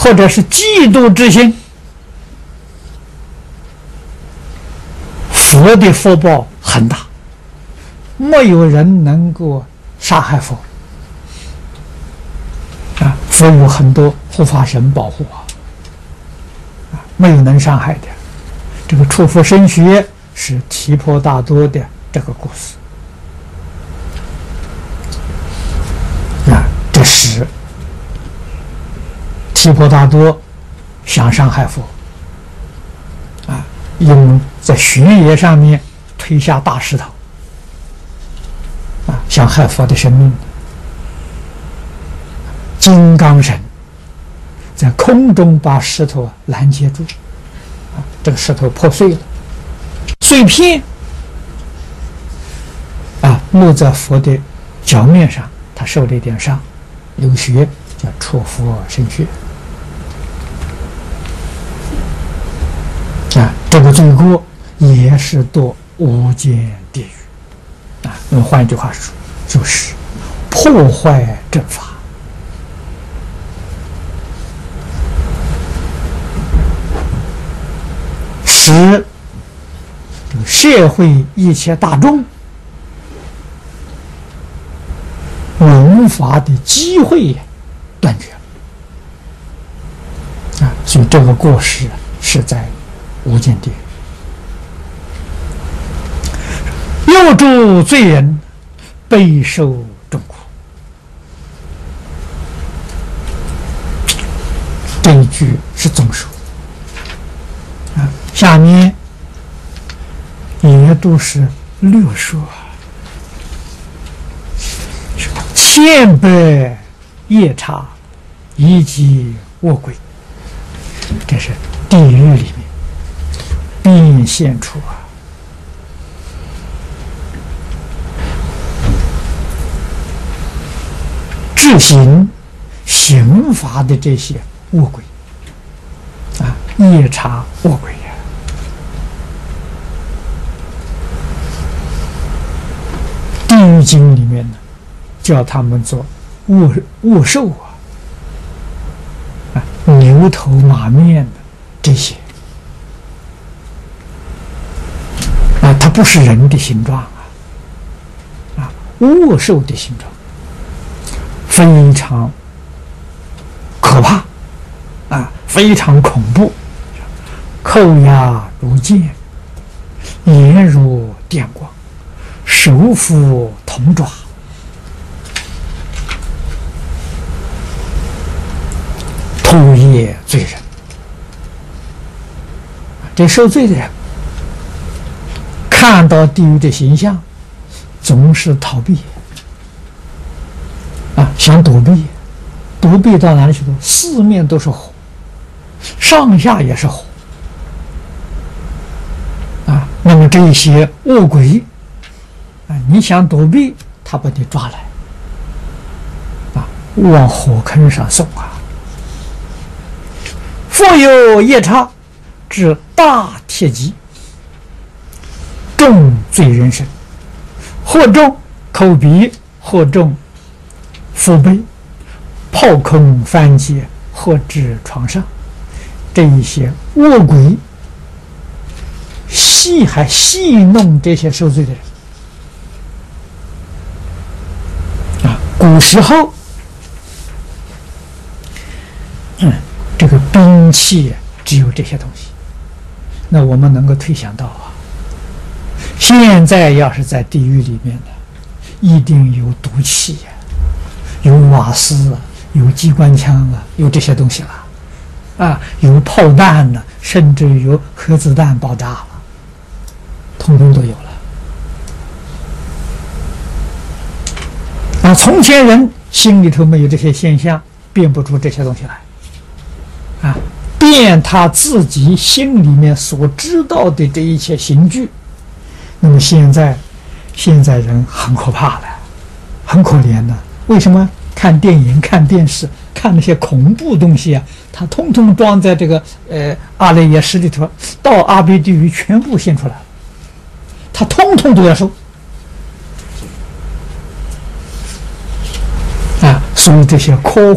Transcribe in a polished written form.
或者是嫉妒之心，佛的福报很大，没有人能够杀害佛啊！佛有很多护法神保护啊，没有能伤害的。这个出佛身学是提婆达多的这个故事啊，这是提婆达多想伤害佛啊，用在悬崖上面推下大石头啊，想害佛的生命。金刚神在空中把石头拦截住啊，这个石头破碎了，碎片啊落在佛的脚面上，他受了一点伤，流血，叫出佛身血啊。这个罪过也是堕无间地狱啊。那么换一句话说，就是破坏正法，使社会一切大众闻法的机会断绝啊！所以这个过失是在无间地狱。又诸罪人备受重苦。这一句是总数啊，下面也都是略说。千百夜叉以及恶鬼，这是地狱里面变现出执行刑罚的这些恶鬼啊，夜叉恶鬼呀，地狱经里面呢，叫他们做恶兽啊，牛头马面的这些啊，它不是人的形状啊，恶兽的形状，非常可怕啊，非常恐怖，口牙如剑，眼如电光，手扶铜爪，偷业罪人。这受罪的人看到地狱的形象，总是逃避啊，想躲避，躲避到哪里去了？四面都是火，上下也是火啊。那么这些恶鬼啊，你想躲避，他把你抓来啊，往火坑上送啊。复有夜叉至大铁戟，重罪人身，或中口鼻，或中腹背，炮空翻解，或至床上。这一些恶鬼还戏弄这些受罪的人啊。古时候这个兵器只有这些东西，那我们能够推想到啊，现在要是在地狱里面的，一定有毒气呀，有瓦斯啊，有机关枪啊，有这些东西了啊，有炮弹了，甚至有核子弹爆炸了，统统都有了啊。从前人心里头没有这些现象，辨不出这些东西来啊，辨他自己心里面所知道的这一切刑具。那么现在人很可怕的，很可怜的。为什么？看电影、看电视、看那些恐怖东西啊，它通通装在这个阿赖耶识里头，到阿鼻地狱全部现出来了，它通通都要受啊。所以这些科